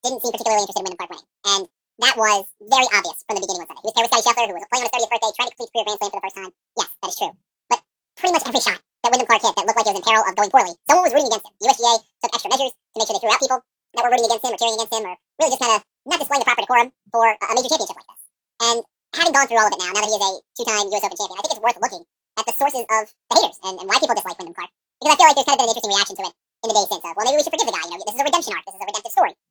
didn't seem particularly interested in Wyndham Clark winning. And that was very obvious from the beginning on Sunday. He was paired with Scotty Scheffler, who was playing on his 30th birthday, trying to complete career Grand Slam for the first time. Yes, that is true. But pretty much every shot that Wyndham Clark hit that looked like it was in peril of going poorly, someone was rooting against him. The USGA took extra measures to make sure they threw out people that were rooting against him or cheering against him or really just kind of not displaying the proper decorum for a major championship like this. And having gone through all of it now that he is a two-time US Open champion, I think it's worth looking at the sources of the haters and why people dislike Wyndham Clark. Because I feel like there's kind of been an interesting reaction to it in the days since of, well, maybe we should forgive the guy. This is a redemption arc. This is a redemptive story.